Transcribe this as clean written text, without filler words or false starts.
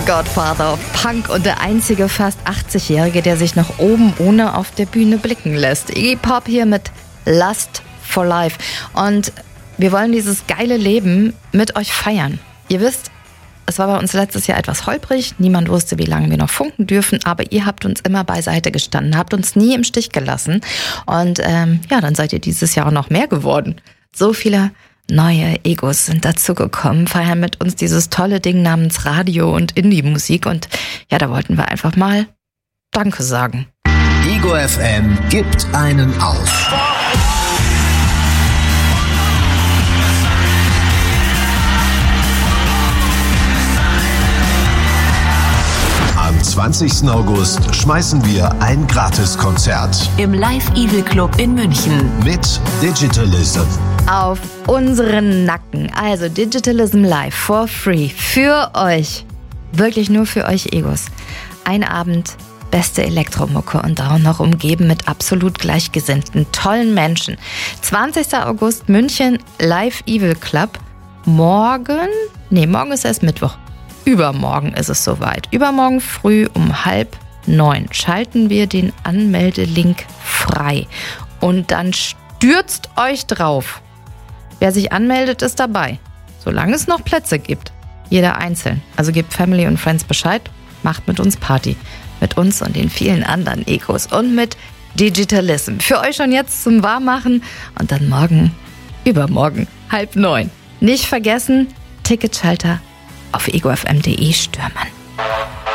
Godfather of Punk und der einzige fast 80-Jährige, der sich nach oben ohne auf der Bühne blicken lässt. Iggy Pop hier mit Lust for Life. Und wir wollen dieses geile Leben mit euch feiern. Ihr wisst, es war bei uns letztes Jahr etwas holprig. Niemand wusste, wie lange wir noch funken dürfen. Aber ihr habt uns immer beiseite gestanden, habt uns nie im Stich gelassen. Und dann seid ihr dieses Jahr auch noch mehr geworden. So viele neue Egos sind dazugekommen, feiern mit uns dieses tolle Ding namens Radio und Indie-Musik. Und ja, da wollten wir einfach mal Danke sagen. Ego FM gibt einen auf. Am 20. August schmeißen wir ein Gratiskonzert im Live Evil Club in München mit Digitalism. Auf unseren Nacken. Also Digitalism Live for free. Für euch. Wirklich nur für euch Egos. Ein Abend, beste Elektromucke und auch noch umgeben mit absolut gleichgesinnten, tollen Menschen. 20. August München, Live Evil Club. Morgen ist erst Mittwoch. Übermorgen ist es soweit. Übermorgen früh um 8:30 schalten wir den Anmeldelink frei. Und dann stürzt euch drauf. Wer sich anmeldet, ist dabei. Solange es noch Plätze gibt. Jeder einzeln. Also gebt Family und Friends Bescheid. Macht mit uns Party. Mit uns und den vielen anderen Egos. Und mit Digitalism. Für euch schon jetzt zum Warmmachen. Und dann übermorgen 8:30. Nicht vergessen, Ticketschalter auf egofm.de stürmen.